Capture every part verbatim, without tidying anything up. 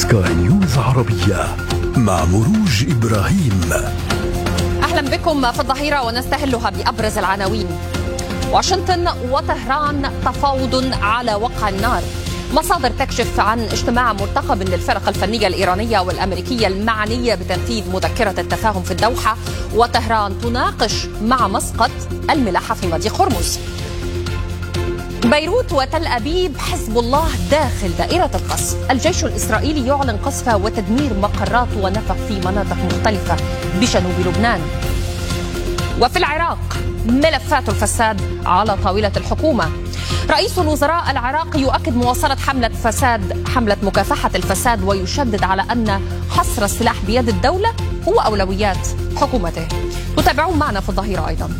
سكاي نيوز عربية مع مروج إبراهيم. أهلا بكم في الظهيرة ونستهلها بأبرز العناوين. واشنطن وطهران تفاوض على وقع النار. مصادر تكشف عن اجتماع مرتقب للفرق الفنية الإيرانية والأمريكية المعنية بتنفيذ مذكرة التفاهم في الدوحة، وطهران تناقش مع مسقط الملاحة في مضيق هرمز. بيروت وتل أبيب حزب الله داخل دائرة القصف. الجيش الإسرائيلي يعلن قصف وتدمير مقرات ونفق في مناطق مختلفة بجنوب لبنان. وفي العراق ملفات الفساد على طاولة الحكومة. رئيس الوزراء العراقي يؤكد مواصلة حملة فساد حملة مكافحة الفساد، ويشدد على أن حصر السلاح بيد الدولة هو أولويات حكومته. تتابعون معنا في الظهيرة أيضا.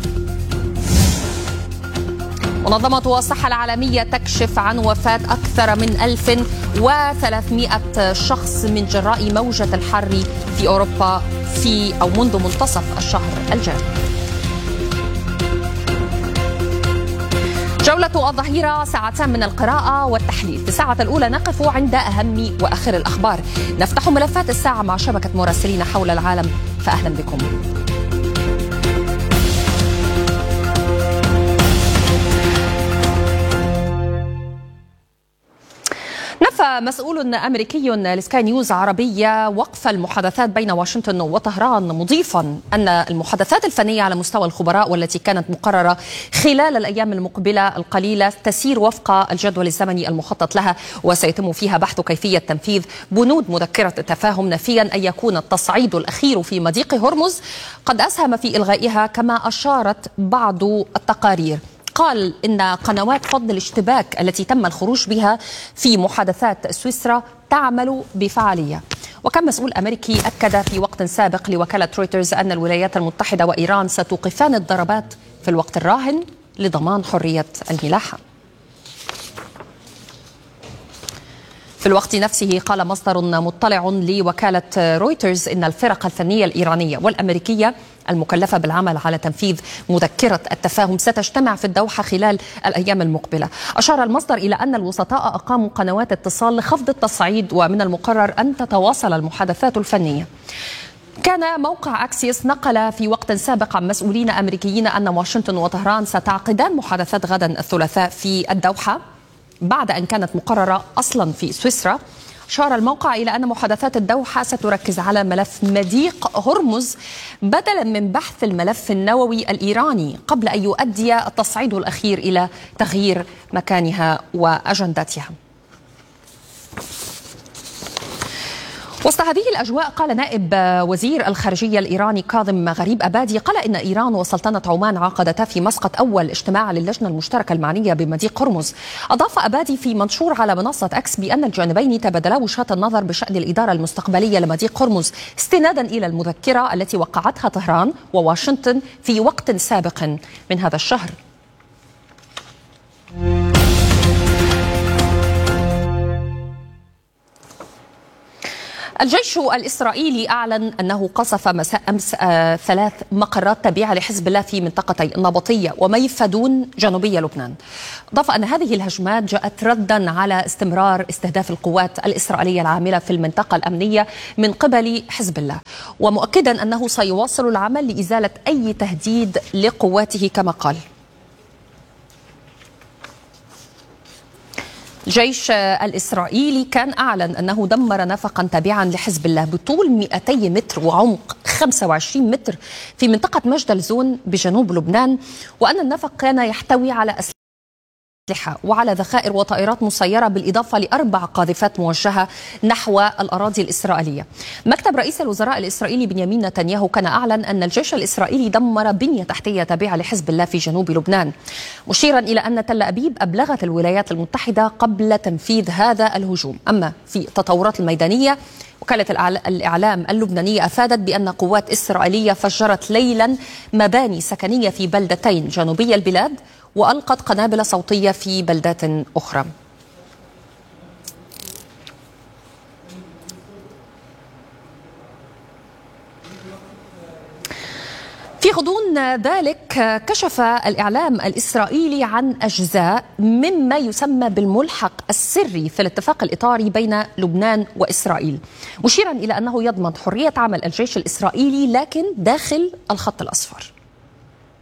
منظمة الصحة العالمية تكشف عن وفاة أكثر من ألف وثلاثمئة شخص من جراء موجة الحر في أوروبا في أو منذ منتصف الشهر الجاري. جولة الظهيرة ساعتان من القراءة والتحليل. في الساعة الأولى نقف عند أهم وآخر الأخبار. نفتح ملفات الساعة مع شبكة مراسلين حول العالم، فأهلا بكم. نفى مسؤول أمريكي لسكاي نيوز عربية وقف المحادثات بين واشنطن وطهران، مضيفا أن المحادثات الفنية على مستوى الخبراء والتي كانت مقررة خلال الأيام المقبلة القليلة تسير وفق الجدول الزمني المخطط لها، وسيتم فيها بحث كيفية تنفيذ بنود مذكرة التفاهم، نفيا أن يكون التصعيد الأخير في مضيق هرمز قد أسهم في إلغائها كما أشارت بعض التقارير. قال إن قنوات فض الاشتباك التي تم الخروج بها في محادثات سويسرا تعمل بفعالية. وكان مسؤول أمريكي أكد في وقت سابق لوكالة رويترز أن الولايات المتحدة وإيران ستوقفان الضربات في الوقت الراهن لضمان حرية الملاحة. في الوقت نفسه قال مصدر مطلع لوكالة رويترز إن الفرق الفنية الإيرانية والأمريكية المكلفة بالعمل على تنفيذ مذكرة التفاهم ستجتمع في الدوحة خلال الأيام المقبلة. أشار المصدر إلى أن الوسطاء أقاموا قنوات اتصال لخفض التصعيد، ومن المقرر أن تتواصل المحادثات الفنية. كان موقع أكسيوس نقل في وقت سابق عن مسؤولين أمريكيين أن واشنطن وطهران ستعقدان محادثات غدا الثلاثاء في الدوحة بعد أن كانت مقررة أصلا في سويسرا. أشار الموقع إلى أن محادثات الدوحة ستركز على ملف مضيق هرمز بدلا من بحث الملف النووي الإيراني، قبل أن يؤدي التصعيد الأخير إلى تغيير مكانها وأجندتها. وسط هذه الأجواء قال نائب وزير الخارجية الإيراني كاظم غريب أبادي قال إن إيران وسلطنة عمان عقدتا في مسقط أول اجتماع للجنة المشتركة المعنية بمضيق هرمز. أضاف أبادي في منشور على منصة أكس بأن الجانبين تبادلا وجهات النظر بشأن الإدارة المستقبلية لمضيق هرمز، استنادا إلى المذكرة التي وقعتها طهران وواشنطن في وقت سابق من هذا الشهر. الجيش الإسرائيلي أعلن أنه قصف مساء أمس آه ثلاث مقرات تابعة لحزب الله في منطقتي النبطية وميفدون جنوبية لبنان. أضاف أن هذه الهجمات جاءت ردا على استمرار استهداف القوات الإسرائيلية العاملة في المنطقة الأمنية من قبل حزب الله، ومؤكدا أنه سيواصل العمل لإزالة أي تهديد لقواته كما قال. الجيش الإسرائيلي كان أعلن أنه دمر نفقا تابعا لحزب الله بطول مئتي متر وعمق خمسة وعشرين متر في منطقة مجدل زون بجنوب لبنان، وأن النفق كان يحتوي على أسلحة وعلى ذخائر وطائرات مسيرة، بالإضافة لأربع قاذفات موجهة نحو الأراضي الإسرائيلية. مكتب رئيس الوزراء الإسرائيلي بنيامين نتنياهو كان أعلن أن الجيش الإسرائيلي دمر بنية تحتية تابعة لحزب الله في جنوب لبنان، مشيرا إلى أن تل أبيب أبلغت الولايات المتحدة قبل تنفيذ هذا الهجوم. أما في التطورات الميدانية، وكالة الإعلام اللبنانية أفادت بأن قوات إسرائيلية فجرت ليلا مباني سكنية في بلدتين جنوبي البلاد، وألقت قنابل صوتية في بلدات أخرى. في غضون ذلك كشف الإعلام الإسرائيلي عن أجزاء مما يسمى بالملحق السري في الاتفاق الإطاري بين لبنان وإسرائيل، مشيرا إلى أنه يضمن حرية عمل الجيش الإسرائيلي لكن داخل الخط الأصفر.